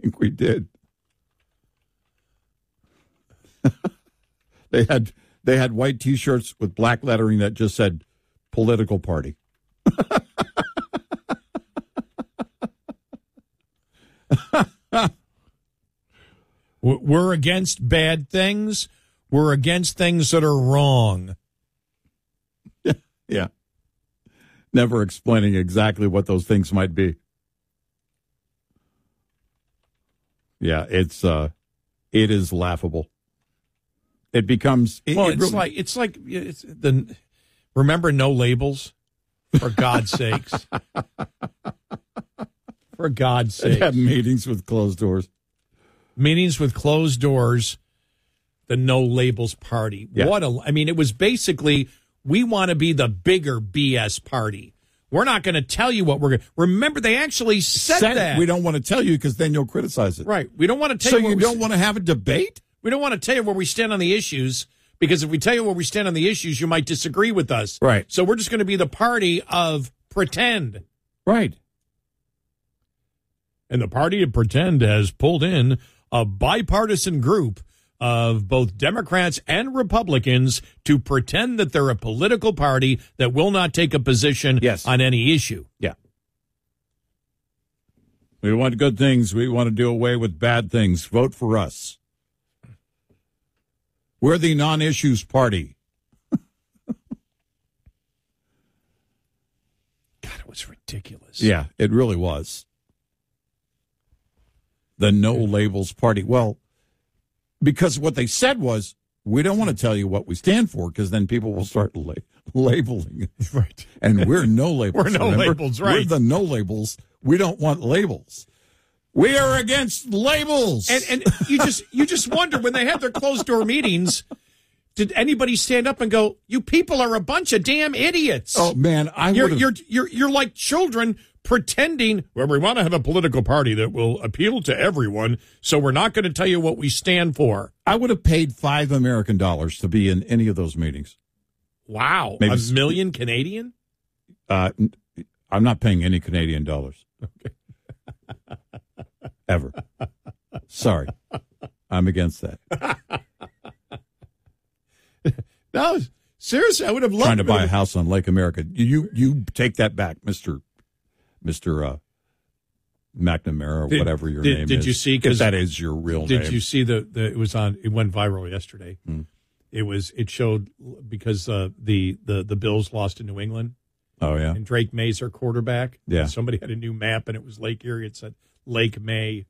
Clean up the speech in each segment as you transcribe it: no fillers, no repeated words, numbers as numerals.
think we did. They had white T-shirts with black lettering that just said political party. We're against bad things. We're against things that are wrong. Yeah. Never explaining exactly what those things might be. Yeah, it is laughable. It becomes remember no labels, for God's sakes. For God's sakes. Have meetings with closed doors. Meetings with closed doors, the no labels party. Yeah. It was basically, we want to be the bigger BS party. We're not going to tell you what we're going to. Remember, they actually said that. We don't want to tell you because then you'll criticize it. Right. We don't want to tell you. So you don't want to have a debate? We don't want to tell you where we stand on the issues, because if we tell you where we stand on the issues, you might disagree with us. Right. So we're just going to be the party of pretend. Right. And the party of pretend has pulled in a bipartisan group of both Democrats and Republicans to pretend that they're a political party that will not take a position on any issue. Yeah. We want good things. We want to do away with bad things. Vote for us. We're the non-issues party. God, it was ridiculous. Yeah, it really was. The no labels party. Well, because what they said was, we don't want to tell you what we stand for, because then people will start labeling. Right. And we're no labels. We're no labels, right. We're the no labels. We don't want labels. We are against labels. And you just wonder, when they have their closed door meetings, did anybody stand up and go, "You people are a bunch of damn idiots"? Oh man, you're like children pretending, well, we want to have a political party that will appeal to everyone, so we're not going to tell you what we stand for. I would have paid $5 American to be in any of those meetings. Wow. Maybe $1 million Canadian? I'm not paying any Canadian dollars. Okay. Ever. Sorry. I'm against that. No, seriously, I would have loved trying to buy a house on Lake America. You take that back, Mr. McNamara, or whatever your name is. Did you see? If that is your real name. Did you see it went viral yesterday. It showed, because the Bills lost to New England. Oh yeah. And Drake May's their quarterback. Yeah. And somebody had a new map, and it was Lake Erie. It said Lake May.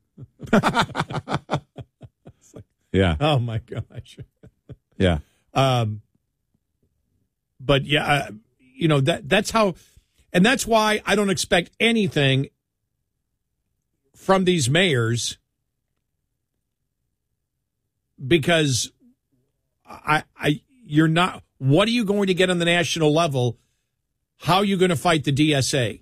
Yeah. Oh my gosh. Yeah. But yeah, that's how, and that's why I don't expect anything from these mayors, because you're not. What are you going to get on the national level? How are you going to fight the DSA?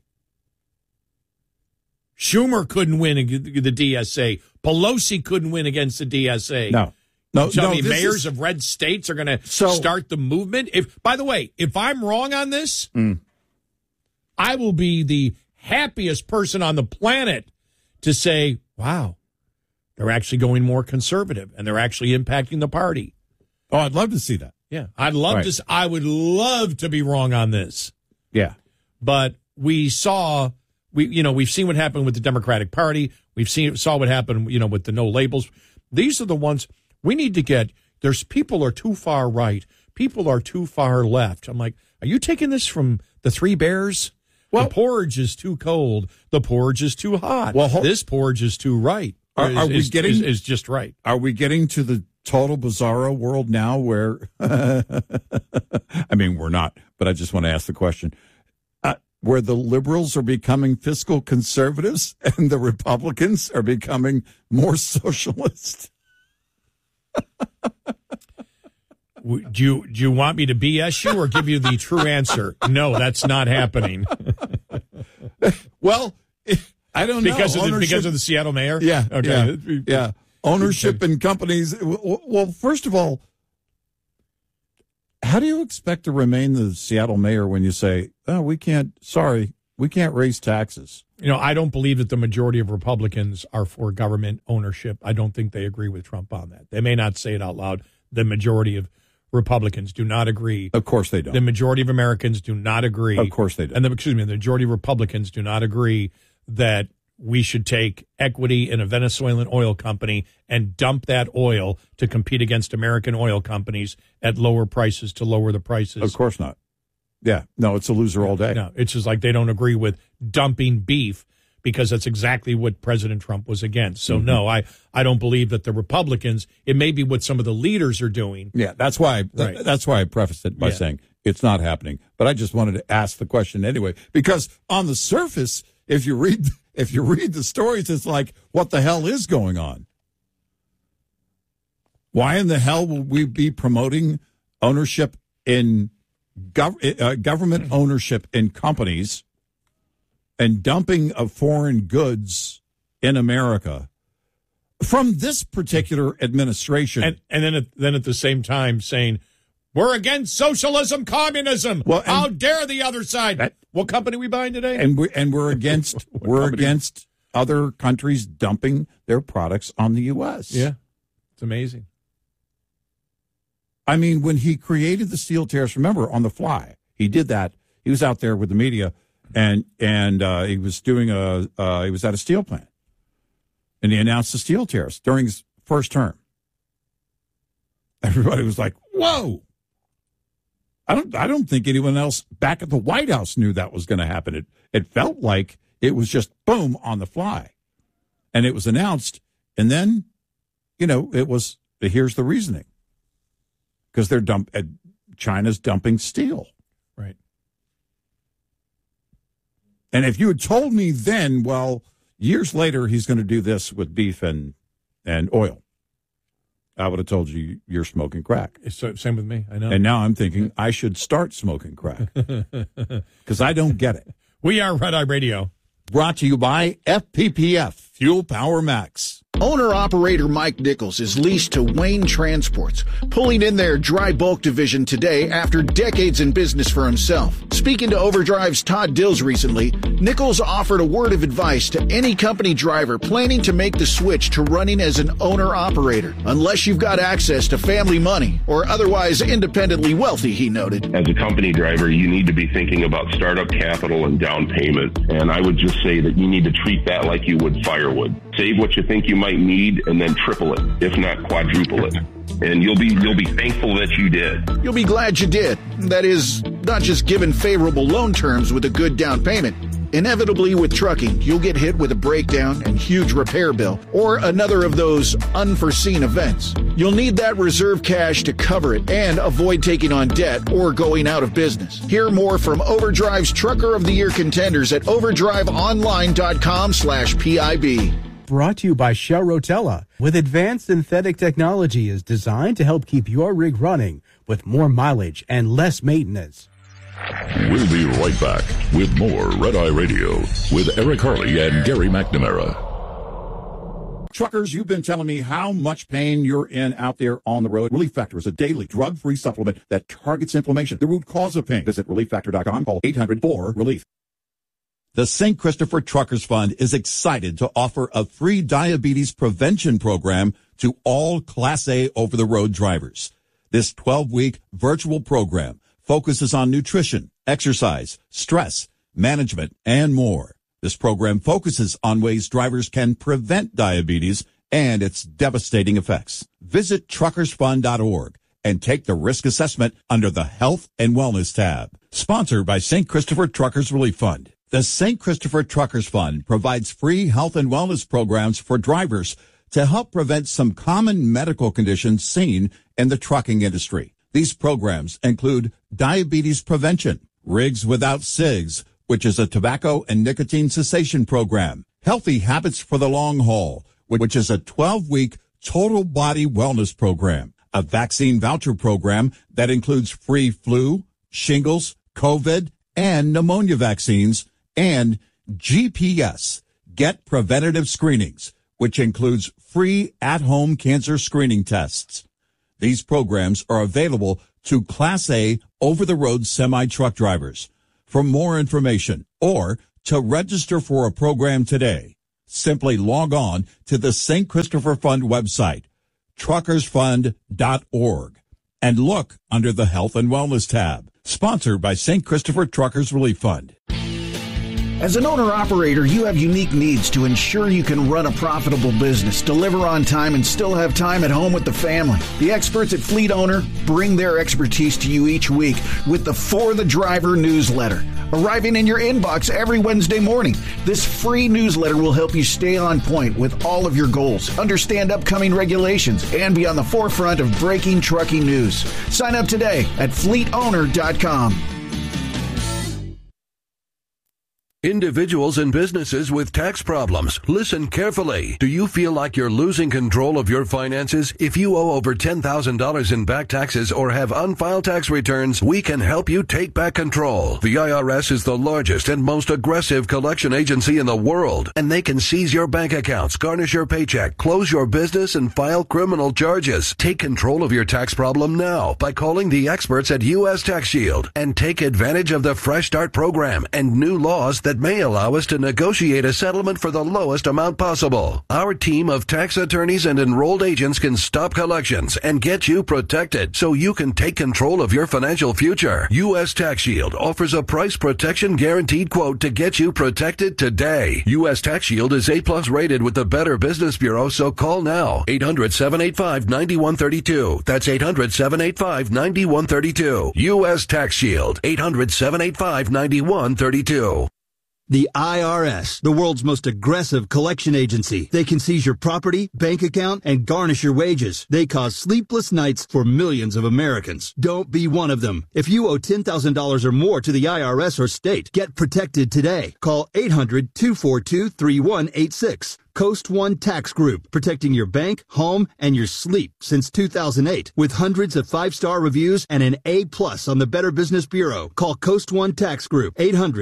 Schumer couldn't win the DSA. Pelosi couldn't win against the DSA. No. Tell me mayors of red states are going to start the movement? By the way, if I'm wrong on this, I will be the happiest person on the planet to say, wow, they're actually going more conservative, and they're actually impacting the party. Oh, I'd love to see that. Yeah, I would love to be wrong on this. Yeah. But we've seen what happened with the Democratic Party. Saw what happened, with the no labels. These are the ones we need to get. People are too far right. People are too far left. I'm like, are you taking this from the Three Bears? Well, the porridge is too cold. The porridge is too hot. Well, this porridge is too right. Is just right. Are we getting to the total bizarro world now where, I mean, we're not, but I just want to ask the question, where the liberals are becoming fiscal conservatives and the Republicans are becoming more socialist? Do you want me to BS you or give you the true answer? No, that's not happening. Well, I don't know. Because of the Seattle mayor? Yeah. Okay. Yeah. Ownership in companies. Well, first of all, how do you expect to remain the Seattle mayor when you say, "Oh, we can't raise taxes"? I don't believe that the majority of Republicans are for government ownership. I don't think they agree with Trump on that. They may not say it out loud. The majority of Republicans do not agree. Of course they don't. The majority of Americans do not agree. Of course they don't. And the majority of Republicans do not agree that we should take equity in a Venezuelan oil company and dump that oil to compete against American oil companies at lower prices to lower the prices. Of course not. Yeah. No, it's a loser all day. No, it's just like they don't agree with dumping beef because that's exactly what President Trump was against. So, no, I don't believe that the Republicans, it may be what some of the leaders are doing. Yeah, that's why I prefaced it by saying it's not happening. But I just wanted to ask the question anyway, because on the surface, if you read the stories, it's like, what the hell is going on? Why in the hell will we be promoting ownership in government ownership in companies and dumping of foreign goods in America from this particular administration? And then at the same time saying, we're against socialism, communism. Well, how dare the other side? What company we buying today? And we're against against other countries dumping their products on the U.S. Yeah, it's amazing. I mean, when he created the steel tariffs, remember, on the fly, he did that. He was out there with the media, and he was doing he was at a steel plant, and he announced the steel tariffs during his first term. Everybody was like, "Whoa!" I don't think anyone else back at the White House knew that was going to happen. It felt like it was just boom on the fly, and it was announced, and then, it was here's the reasoning. Because China's dumping steel. Right. And if you had told me then, well, years later he's going to do this with beef and oil, I would have told you you're smoking crack. Same with me, I know. And now I'm thinking I should start smoking crack because I don't get it. We are Red Eye Radio. Brought to you by FPPF, Fuel Power Max. Owner-operator Mike Nichols is leased to Wayne Transports, pulling in their dry bulk division today after decades in business for himself. Speaking to Overdrive's Todd Dills recently, Nichols offered a word of advice to any company driver planning to make the switch to running as an owner-operator, unless you've got access to family money or otherwise independently wealthy, he noted. As a company driver, you need to be thinking about startup capital and down payment, and I would just say that you need to treat that like you would firewood. Save what you think you might need and then triple it, if not quadruple it. And you'll be thankful that you did. You'll be glad you did. That is, not just given favorable loan terms with a good down payment. Inevitably with trucking, you'll get hit with a breakdown and huge repair bill, or another of those unforeseen events. You'll need that reserve cash to cover it and avoid taking on debt or going out of business. Hear more from Overdrive's Trucker of the Year contenders at overdriveonline.com/PIB. Brought to you by Shell Rotella. With advanced synthetic technology is designed to help keep your rig running with more mileage and less maintenance. We'll be right back with more Red Eye Radio with Eric Harley and Gary McNamara. Truckers, you've been telling me how much pain you're in out there on the road. Relief Factor is a daily drug-free supplement that targets inflammation, the root cause of pain. Visit ReliefFactor.com. Call 800-4-RELIEF. The St. Christopher Truckers Fund is excited to offer a free diabetes prevention program to all Class A over-the-road drivers. This 12-week virtual program focuses on nutrition, exercise, stress, management, and more. This program focuses on ways drivers can prevent diabetes and its devastating effects. Visit truckersfund.org and take the risk assessment under the Health and Wellness tab. Sponsored by St. Christopher Truckers Relief Fund. The St. Christopher Truckers Fund provides free health and wellness programs for drivers to help prevent some common medical conditions seen in the trucking industry. These programs include diabetes prevention, Rigs Without Cigs, which is a tobacco and nicotine cessation program, Healthy Habits for the Long Haul, which is a 12-week total body wellness program, a vaccine voucher program that includes free flu, shingles, COVID, and pneumonia vaccines, and GPS, Get Preventative Screenings, which includes free at-home cancer screening tests. These programs are available to Class A over-the-road semi-truck drivers. For more information or To register for a program today, simply log on to the St. Christopher Fund website, truckersfund.org, and look under the Health and Wellness tab. Sponsored by St. Christopher Truckers Relief Fund. As an owner-operator, you have unique needs to ensure you can run a profitable business, deliver on time, and still have time at home with the family. The experts at Fleet Owner bring their expertise to you each week with the For the Driver newsletter, arriving in your inbox every Wednesday morning. This free newsletter will help you stay on point with all of your goals, understand upcoming regulations, and be on the forefront of breaking trucking news. Sign up today at fleetowner.com. Individuals and businesses with tax problems, listen carefully. Do you feel like you're losing control of your finances? If you owe over $10,000 in back taxes or have unfiled tax returns, we can help you take back control. The IRS is the largest and most aggressive collection agency in the world, and they can seize your bank accounts, garnish your paycheck, close your business, and file criminal charges. Take control of your tax problem now by calling the experts at U.S. Tax Shield and take advantage of the Fresh Start program and new laws that may allow us to negotiate a settlement for the lowest amount possible. Our team of tax attorneys and enrolled agents can stop collections and get you protected so you can take control of your financial future. U.S. Tax Shield offers a price protection guaranteed quote to get you protected today. U.S. Tax Shield is A+ rated with the Better Business Bureau, so call now. 800-785-9132. That's 800-785-9132. U.S. Tax Shield. 800-785-9132. The IRS, the world's most aggressive collection agency. They can seize your property, bank account, and garnish your wages. They cause sleepless nights for millions of Americans. Don't be one of them. If you owe $10,000 or more to the IRS or state, get protected today. Call 800-242-3186. Coast One Tax Group, protecting your bank, home, and your sleep since 2008. With hundreds of 5-star reviews and an A+ on the Better Business Bureau. Call Coast One Tax Group,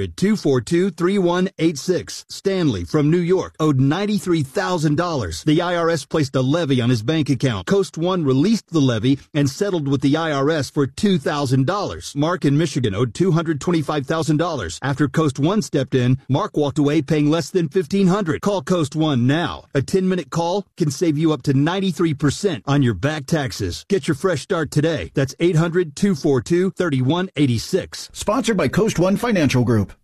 800-242-3186. Stanley from New York owed $93,000. The IRS placed a levy on his bank account. Coast One released the levy and settled with the IRS for $2,000. Mark in Michigan owed $225,000. After Coast One stepped in, Mark walked away paying less than $1,500. Call Coast One now. A 10-minute call can save you up to 93% on your back taxes. Get your fresh start today. That's 800-242-3186. Sponsored by Coast One Financial Group.